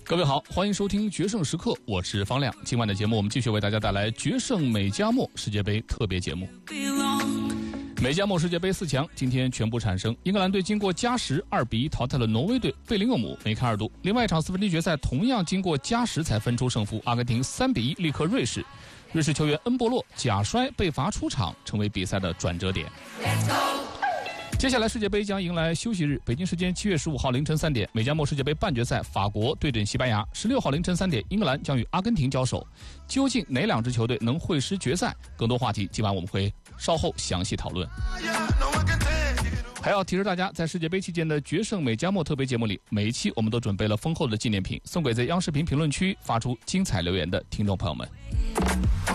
各位好，欢迎收听决胜时刻，我是方亮。今晚的节目我们继续为大家带来决胜美加墨世界杯特别节目。美加墨世界杯4强今天全部产生，英格兰队经过加时2比1淘汰了挪威队，贝林厄姆梅开二度。另外一场4分之一决赛同样经过加时才分出胜负，阿根廷3比1力克瑞士，瑞士球员恩波洛假摔被罚出场，成为比赛的转折点。接下来世界杯将迎来休息日，北京时间7月15号凌晨3点，美加墨世界杯半决赛法国对阵西班牙，16号凌晨3点，英格兰将与阿根廷交手。究竟哪两支球队能会师决赛？更多话题今晚我们会稍后详细讨论。还要提示大家，在世界杯期间的决胜美加墨特别节目里，每一期我们都准备了丰厚的纪念品，送给在央视频评论区发出精彩留言的听众朋友们。